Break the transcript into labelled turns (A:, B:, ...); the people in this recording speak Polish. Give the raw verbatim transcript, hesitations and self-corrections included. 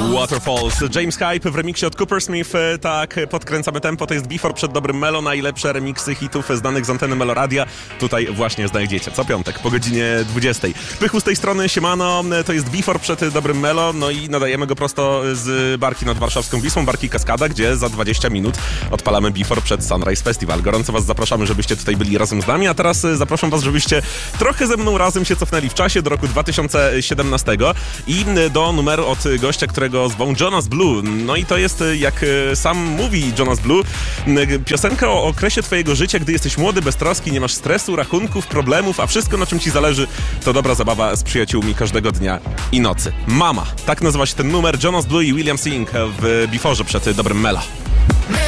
A: Waterfalls, James Hype w remiksie od Cooper Smith. Tak, podkręcamy tempo, to jest Before przed dobrym Melo. Najlepsze remiksy hitów znanych z anteny Meloradia tutaj właśnie znajdziecie co piątek po godzinie dwudziestej. Pychu z tej strony, siemano, to jest Before przed dobrym Melo, no i nadajemy go prosto z barki nad warszawską Wisłą, barki Kaskada, gdzie za dwadzieścia minut odpalamy Before przed Sunrise Festival. Gorąco was zapraszamy, żebyście tutaj byli razem z nami, a teraz zapraszam was, żebyście trochę ze mną razem się cofnęli w czasie do roku dwa tysiące siedemnastego i do numeru od gościa, którego zwą Jonas Blue. No i to jest, jak sam mówi Jonas Blue, piosenka o okresie twojego życia, gdy jesteś młody, beztroski, nie masz stresu, rachunków, problemów, a wszystko, na czym ci zależy, to dobra zabawa z przyjaciółmi każdego dnia i nocy. Mama. Tak nazywa się ten numer. Jonas Blue i William Singh w Before'ze przed dobrym Melo.